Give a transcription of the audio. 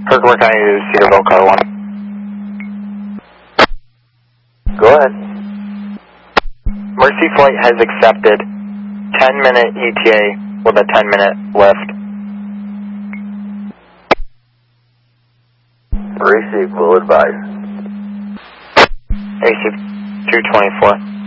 Kirkwood County to Cedarville, car 1. Go ahead. Mercy Flight has accepted 10-minute ETA with a 10-minute lift. Receive, will advise. Receive 224.